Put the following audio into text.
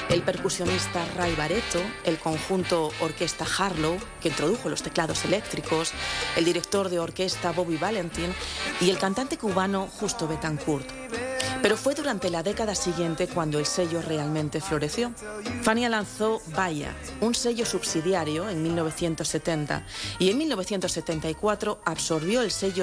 el percusionista Ray Barretto, el conjunto Orquesta Harlow, que introdujo los teclados eléctricos, el director de orquesta Bobby Valentin y el cantante cubano Justo Betancourt. Pero fue durante la década siguiente cuando el sello realmente floreció. Fania lanzó Vaya, un sello subsidiario, en 1970, y en 1974 absorbió el sello